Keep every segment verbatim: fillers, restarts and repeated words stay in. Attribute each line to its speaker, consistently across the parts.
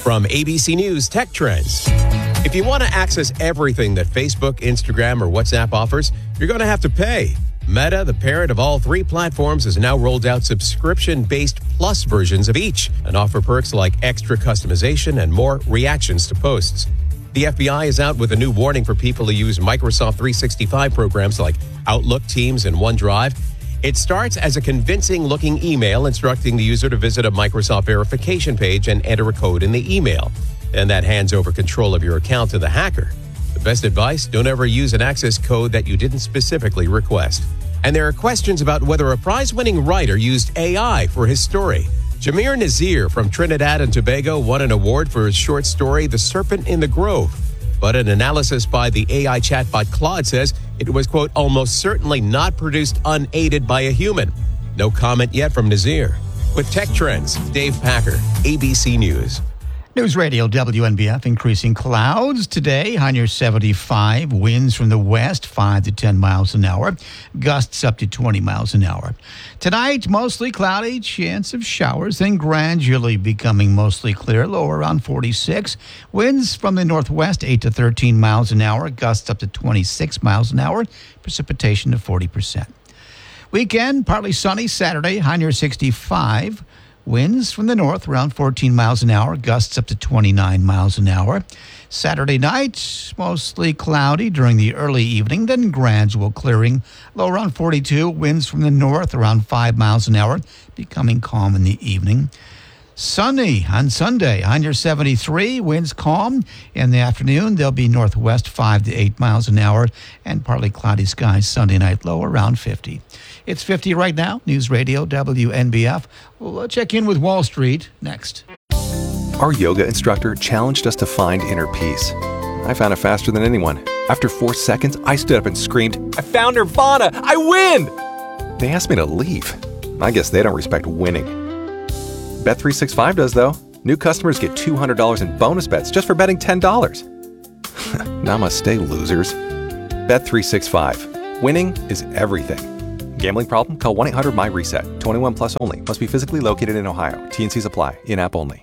Speaker 1: From A B C News Tech Trends. If you want to access everything that Facebook, Instagram, or WhatsApp offers, you're going to have to pay. Meta, the parent of all three platforms, has now rolled out subscription-based plus versions of each and offer perks like extra customization and more reactions to posts. The F B I is out with a new warning for people who use Microsoft three sixty-five programs like Outlook, Teams, and OneDrive. It starts as a convincing-looking email instructing the user to visit a Microsoft verification page and enter a code in the email. And that hands over control of your account to the hacker. The best advice, don't ever use an access code that you didn't specifically request. And there are questions about whether a prize-winning writer used A I for his story. Jameer Nazir from Trinidad and Tobago won an award for his short story, The Serpent in the Grove. But an analysis by the A I chatbot Claude says it was, quote, almost certainly not produced unaided by a human. No comment yet from Nazir. With Tech Trends, Dave Packer, A B C News.
Speaker 2: News Radio W N B F, increasing clouds today, high near seventy-five, winds from the west, five to ten miles an hour, gusts up to twenty miles an hour. Tonight, mostly cloudy, chance of showers, then gradually becoming mostly clear, low around forty-six. Winds from the northwest, eight to thirteen miles an hour, gusts up to twenty-six miles an hour, precipitation of forty percent. Weekend, partly sunny, Saturday, high near sixty-five. Winds from the north around fourteen miles an hour, gusts up to twenty-nine miles an hour. Saturday night, mostly cloudy during the early evening, then gradual clearing. Low around forty-two, winds from the north around five miles an hour, becoming calm in the evening. Sunny on Sunday, high near seventy-three, winds calm. In the afternoon, they'll be northwest five to eight miles an hour, and partly cloudy skies Sunday night, low around fifty. It's fifty right now. News Radio W N B F. We'll check in with Wall Street next.
Speaker 3: Our yoga instructor challenged us to find inner peace. I found it faster than anyone. After four seconds, I stood up and screamed, "I found Nirvana! I win!" They asked me to leave. I guess they don't respect winning. Bet three sixty-five does, though. New customers get two hundred dollars in bonus bets just for betting ten dollars. Namaste, losers. Bet three sixty-five. Winning is everything. Gambling problem? Call one eight hundred M Y reset. twenty-one plus only. Must be physically located in Ohio. T and Cs apply. In-app only.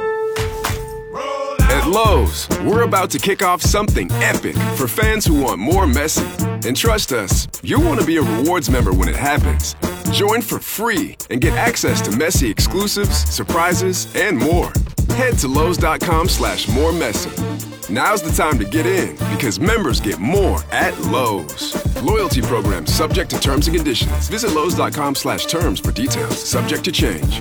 Speaker 4: At Lowe's, we're about to kick off something epic for fans who want more Messi. And trust us, you'll want to be a rewards member when it happens. Join for free and get access to Messi exclusives, surprises, and more. Head to Lowe's.com slash more Messi. Now's the time to get in because members get more at Lowe's. Loyalty program subject to terms and conditions. Visit Lowe's.com slash terms for details. Subject to change.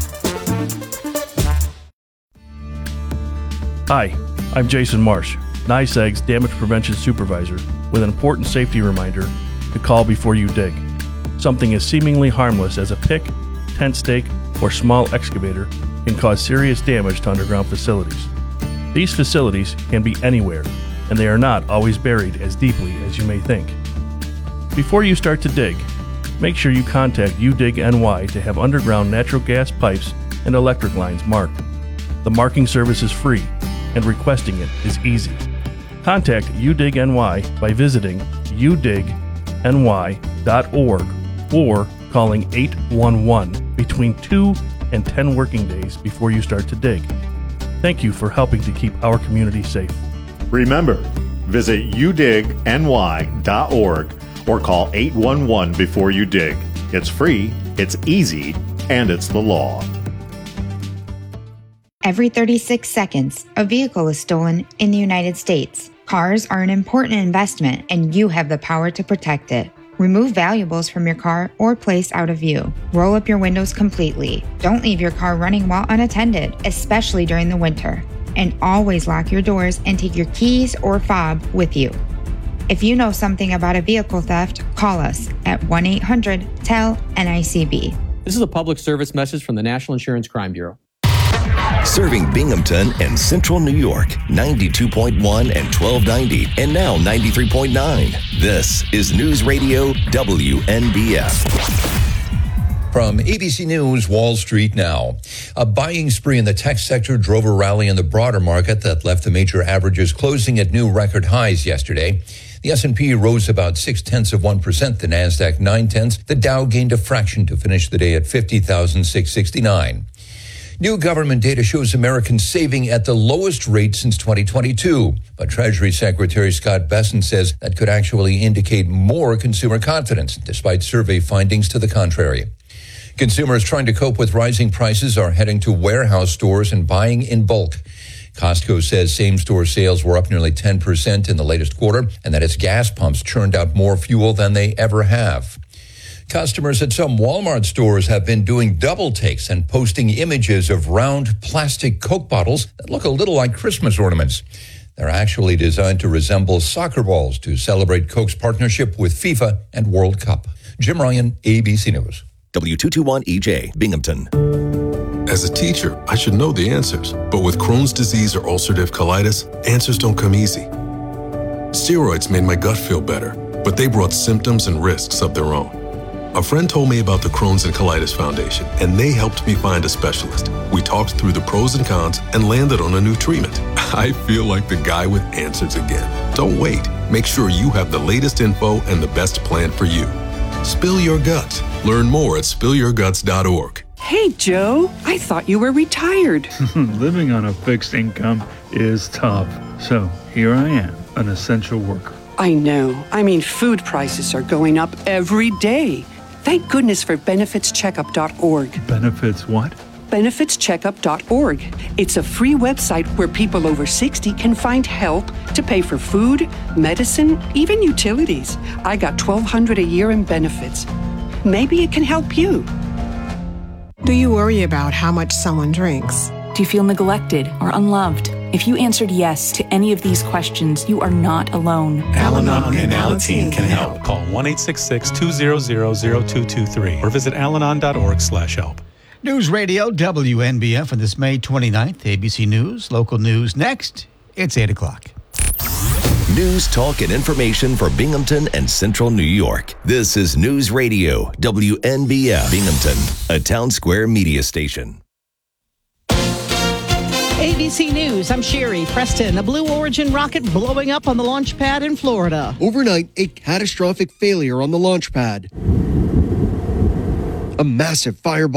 Speaker 5: Hi, I'm Jason Marsh, NYSEG's Damage Prevention Supervisor, with an important safety reminder to call before you dig. Something as seemingly harmless as a pick, tent stake, or small excavator can cause serious damage to underground facilities. These facilities can be anywhere, and they are not always buried as deeply as you may think. Before you start to dig, make sure you contact U dig N Y to have underground natural gas pipes and electric lines marked. The marking service is free, and requesting it is easy. Contact U dig N Y by visiting u dig n y dot org or calling eight one one between two and ten working days before you start to dig. Thank you for helping to keep our community safe.
Speaker 6: Remember, visit u dig n y dot org or call eight one one before you dig. It's free, it's easy, and it's the law.
Speaker 7: Every thirty-six seconds, a vehicle is stolen in the United States. Cars are an important investment, and you have the power to protect it. Remove valuables from your car or place out of view. Roll up your windows completely. Don't leave your car running while unattended, especially during the winter. And always lock your doors and take your keys or fob with you. If you know something about a vehicle theft, call us at one eight hundred T E L N I C B.
Speaker 8: This is a public service message from the National Insurance Crime Bureau.
Speaker 9: Serving Binghamton and Central New York, ninety-two point one and twelve ninety, and now ninety-three point nine. This is News Radio W N B F.
Speaker 10: From A B C News, Wall Street now. A buying spree in the tech sector drove a rally in the broader market that left the major averages closing at new record highs yesterday. The S and P rose about six-tenths of one percent, the NASDAQ nine-tenths. The Dow gained a fraction to finish the day at fifty thousand six hundred sixty-nine. New government data shows Americans saving at the lowest rate since twenty twenty-two. But Treasury Secretary Scott Bessent says that could actually indicate more consumer confidence, despite survey findings to the contrary. Consumers trying to cope with rising prices are heading to warehouse stores and buying in bulk. Costco says same-store sales were up nearly ten percent in the latest quarter and that its gas pumps churned out more fuel than they ever have. Customers at some Walmart stores have been doing double takes and posting images of round plastic Coke bottles that look a little like Christmas ornaments. They're actually designed to resemble soccer balls to celebrate Coke's partnership with FIFA and World Cup. Jim Ryan, A B C News.
Speaker 9: W two twenty-one E J, Binghamton.
Speaker 11: As a teacher, I should know the answers. But with Crohn's disease or ulcerative colitis, answers don't come easy. Steroids made my gut feel better, but they brought symptoms and risks of their own. A friend told me about the Crohn's and Colitis Foundation, and they helped me find a specialist. We talked through the pros and cons and landed on a new treatment. I feel like the guy with answers again. Don't wait. Make sure you have the latest info and the best plan for you. Spill your guts. Learn more at spill your guts dot org.
Speaker 12: Hey, Joe, I thought you were retired.
Speaker 13: Living on a fixed income is tough. So here I am, an essential worker.
Speaker 12: I know. I mean, food prices are going up every day. Thank goodness for benefits checkup dot org.
Speaker 13: Benefits what?
Speaker 12: benefits checkup dot org. It's a free website where people over sixty can find help to pay for food, medicine, even utilities. I got twelve hundred dollars a year in benefits. Maybe it can help you.
Speaker 14: Do you worry about how much someone drinks?
Speaker 15: Do you feel neglected or unloved? If you answered yes to any of these questions, you are not alone.
Speaker 16: Al-Anon and Alateen can help. Call one eight six six, two zero zero, zero two two three or visit al anon dot org slash help.
Speaker 2: News Radio W N B F on this May twenty-ninth. A B C News, local news next. It's eight o'clock.
Speaker 9: News, talk, and information for Binghamton and Central New York. This is News Radio W N B F Binghamton, a Town Square media station.
Speaker 17: A B C News, I'm Sherry Preston. A Blue Origin rocket blowing up on the launch pad in Florida.
Speaker 18: Overnight, a catastrophic failure on the launch pad. A massive fireball